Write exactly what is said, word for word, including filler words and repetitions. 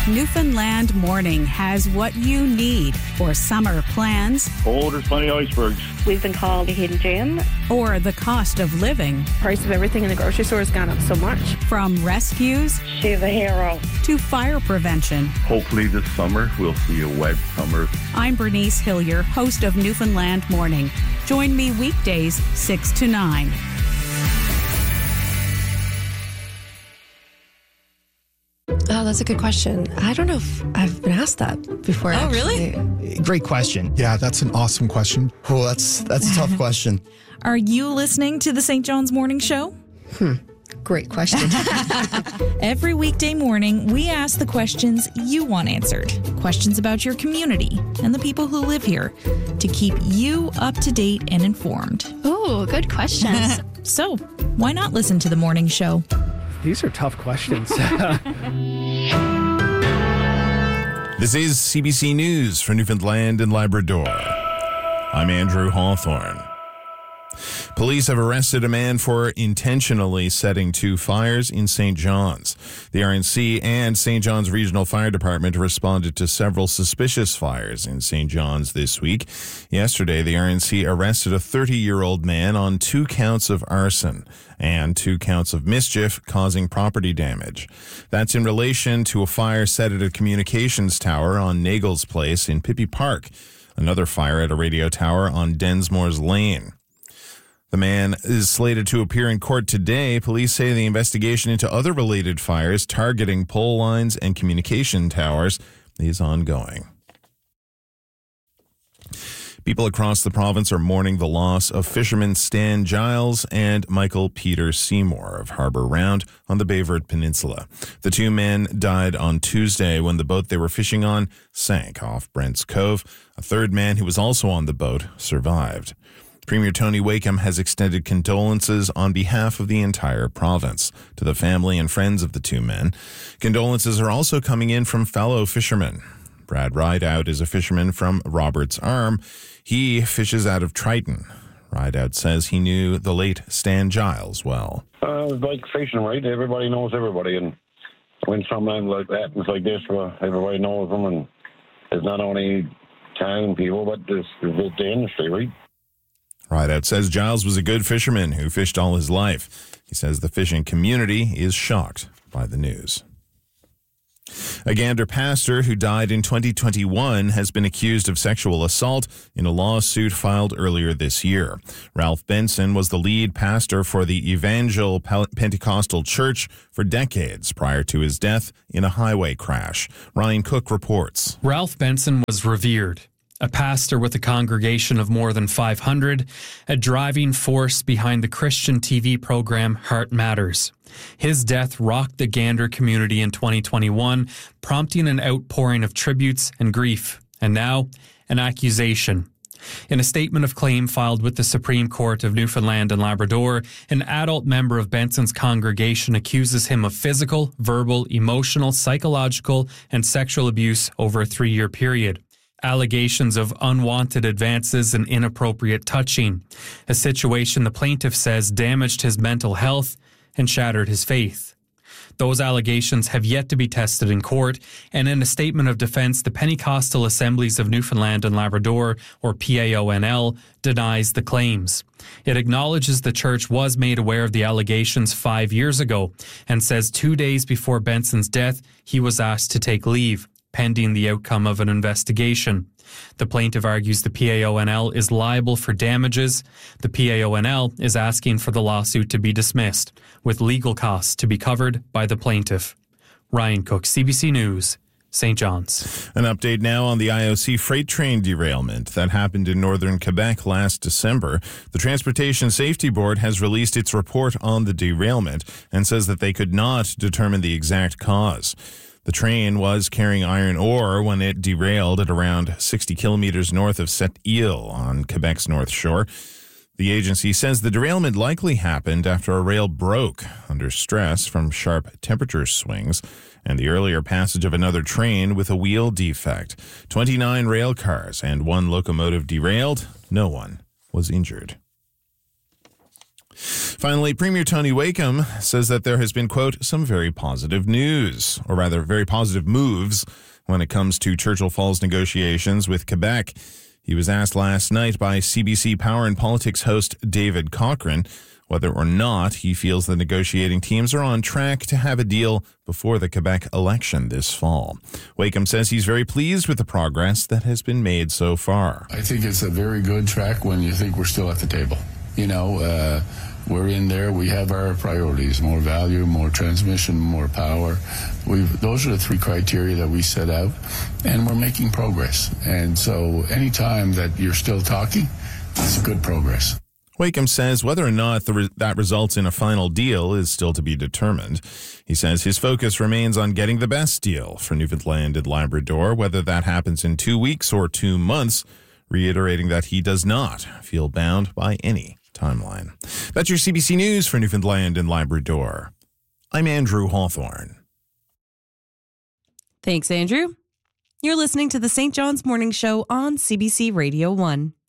Newfoundland Morning has what you need for summer plans. Oh, there's plenty of icebergs. We've been called a hidden gem. Or the cost of living. Price of everything in the grocery store has gone up so much. From rescues. She's a hero. To fire prevention. Hopefully this summer we'll see a wet summer. I'm Bernice Hillier, host of Newfoundland Morning. Join me weekdays six to nine. Oh, that's a good question. I don't know if I've been asked that before. Oh, actually. really? Great question. Yeah, that's an awesome question. Oh, that's that's a tough question. Are you listening to the Saint John's Morning Show? Hmm. Great question. Every weekday morning, we ask the questions you want answered. Questions about your community and the people who live here to keep you up to date and informed. Ooh, good questions. So, why not listen to the morning show? These are tough questions. This is C B C News for Newfoundland and Labrador. I'm Andrew Hawthorne. Police have arrested a man for intentionally setting two fires in Saint John's. The R N C and Saint John's Regional Fire Department responded to several suspicious fires in Saint John's this week. Yesterday, the R N C arrested a thirty-year-old man on two counts of arson and two counts of mischief causing property damage. That's in relation to a fire set at a communications tower on Nagels Place in Pippi Park, another fire at a radio tower on Densmore's Lane. The man is slated to appear in court today. Police say the investigation into other related fires targeting pole lines and communication towers is ongoing. People across the province are mourning the loss of fishermen Stan Giles and Michael Peter Seymour of Harbour Round on the Bayvert Peninsula. The two men died on Tuesday when the boat they were fishing on sank off Brent's Cove. A third man who was also on the boat survived. Premier Tony Wakeham has extended condolences on behalf of the entire province to the family and friends of the two men. Condolences are also coming in from fellow fishermen. Brad Rideout is a fisherman from Roberts Arm. He fishes out of Triton. Rideout says he knew the late Stan Giles well. Uh, it's like fishing, right? Everybody knows everybody, and when something like that happens like this, well, everybody knows them, and it's not only town people, but it's, it's the industry, right? Rideout says Giles was a good fisherman who fished all his life. He says the fishing community is shocked by the news. A Gander pastor who died in twenty twenty-one has been accused of sexual assault in a lawsuit filed earlier this year. Ralph Benson was the lead pastor for the Evangel Pentecostal Church for decades prior to his death in a highway crash. Ryan Cook reports. Ralph Benson was revered. A pastor with a congregation of more than five hundred, a driving force behind the Christian T V program Heart Matters. His death rocked the Gander community in twenty twenty-one, prompting an outpouring of tributes and grief, and now an accusation. In a statement of claim filed with the Supreme Court of Newfoundland and Labrador, an adult member of Benson's congregation accuses him of physical, verbal, emotional, psychological, and sexual abuse over a three-year period. Allegations of unwanted advances and inappropriate touching, a situation the plaintiff says damaged his mental health and shattered his faith. Those allegations have yet to be tested in court, and in a statement of defense, the Pentecostal Assemblies of Newfoundland and Labrador, or P A O N L, denies the claims. It acknowledges the church was made aware of the allegations five years ago and says two days before Benson's death, he was asked to take leave, pending the outcome of an investigation. The plaintiff argues the P A O N L is liable for damages. The P A O N L is asking for the lawsuit to be dismissed, with legal costs to be covered by the plaintiff. Ryan Cook, C B C News, Saint John's. An update now on the I O C freight train derailment that happened in northern Quebec last December. The Transportation Safety Board has released its report on the derailment and says that they could not determine the exact cause. The train was carrying iron ore when it derailed at around sixty kilometers north of Sept-Îles on Quebec's North Shore. The agency says the derailment likely happened after a rail broke under stress from sharp temperature swings and the earlier passage of another train with a wheel defect. twenty-nine rail cars and one locomotive derailed. No one was injured. Finally, Premier Tony Wakeham says that there has been, quote, some very positive news, or rather very positive moves when it comes to Churchill Falls negotiations with Quebec. He was asked last night by C B C Power and Politics host David Cochrane whether or not he feels the negotiating teams are on track to have a deal before the Quebec election this fall. Wakeham says he's very pleased with the progress that has been made so far. I think it's a very good track when you think we're still at the table. You know, uh, we're in there. We have our priorities: more value, more transmission, more power. We've, those are the three criteria that we set out, and we're making progress. And so anytime that you're still talking, it's good progress. Wakeham says whether or not the re- that results in a final deal is still to be determined. He says his focus remains on getting the best deal for Newfoundland and Labrador, whether that happens in two weeks or two months, reiterating that he does not feel bound by any timeline. That's your C B C News for Newfoundland and Labrador. I'm Andrew Hawthorne. Thanks, Andrew. You're listening to the Saint John's Morning Show on C B C Radio one.